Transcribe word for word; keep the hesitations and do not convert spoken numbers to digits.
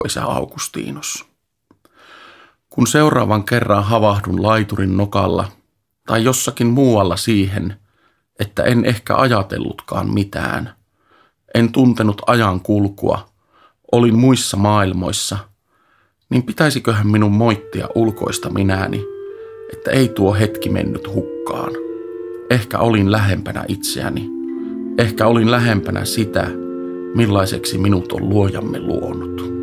isä Augustinos. Kun seuraavan kerran havahdun laiturin nokalla tai jossakin muualla siihen, että en ehkä ajatellutkaan mitään, en tuntenut ajan kulkua, olin muissa maailmoissa, niin pitäisiköhän minun moittia ulkoista minäni, että ei tuo hetki mennyt hukkaan. Ehkä olin lähempänä itseäni, ehkä olin lähempänä sitä, millaiseksi minut on luojamme luonut.